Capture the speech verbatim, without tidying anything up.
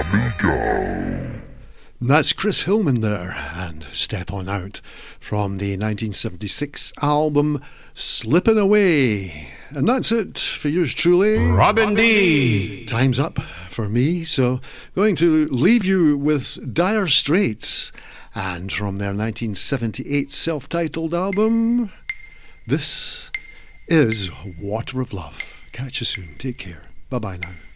That's Chris Hillman there, and Step On Out from the nineteen seventy-six album Slippin' Away. And that's it for yours truly, Robin D. Time's up for me, so going to leave you with Dire Straits, and from their nineteen seventy-eight self-titled album, this is Water of Love. Catch you soon. Take care. Bye-bye now.